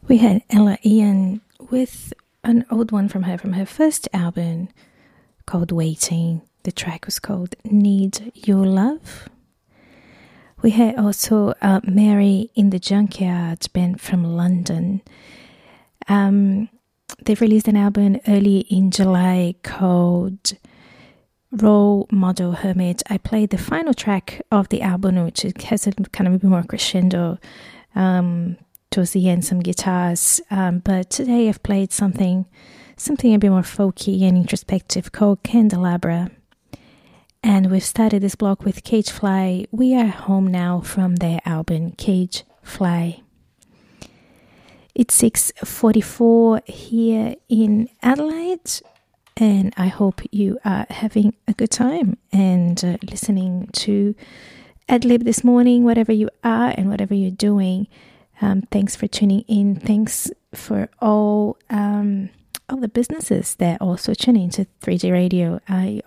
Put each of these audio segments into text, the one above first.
We had Ella Ian with an old one from her first album called Waiting. The track was called Need Your Love. We had also Mary in the Junkyard, band from London. They've released an album early in July called Role Model Hermit. I played the final track of the album, which has a kind of a bit more crescendo towards the end, some guitars. But today I've played something a bit more folky and introspective called Candelabra. And we've started this block with Cage Fly. We Are Home Now from their album Cage Fly. It's 6:44 here in Adelaide, and I hope you are having a good time and listening to Adlib this morning, whatever you are and whatever you're doing. Thanks for tuning in. Thanks for all the businesses that also tune into 3G Radio. I'm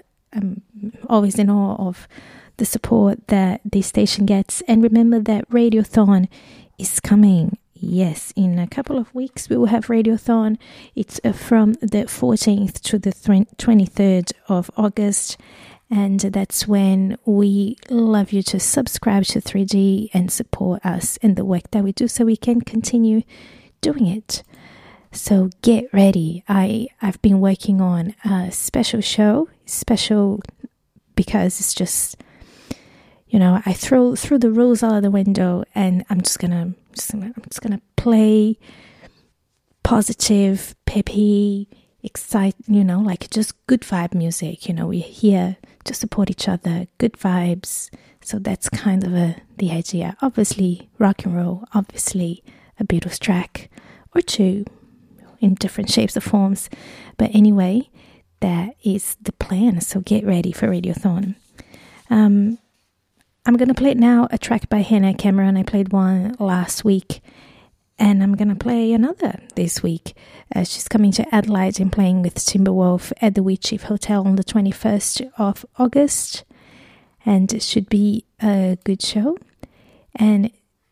always in awe of the support that this station gets. And remember that Radiothon is coming. Yes, in a couple of weeks we will have Radiothon. It's from the 14th to the 23rd of August. And that's when we love you to subscribe to 3G and support us in the work that we do so we can continue doing it. So get ready. I've been working on a special show, special because it's just, I throw the rules out of the window and I'm just gonna play positive, peppy, exciting, like just good vibe music. We're here to support each other, good vibes. So that's kind of the idea. Obviously rock and roll, obviously a Beatles track or two in different shapes or forms. But anyway, that is the plan. So get ready for Radiothon. I'm going to play it now, a track by Hannah Cameron. I played one last week and I'm going to play another this week. She's coming to Adelaide and playing with Timberwolf at the Wheatsheaf Hotel on the 21st of August. And it should be a good show. And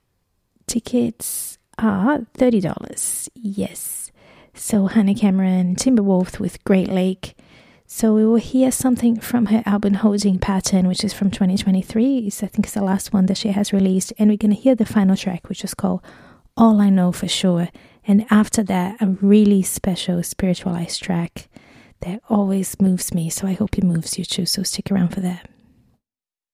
tickets are $30. Yes. So Hannah Cameron, Timberwolf with Great Lake. So we will hear something from her album Holding Pattern, which is from 2023. I think it's the last one that she has released. And we're going to hear the final track, which is called All I Know For Sure. And after that, a really special spiritualized track that always moves me. So I hope it moves you too. So stick around for that.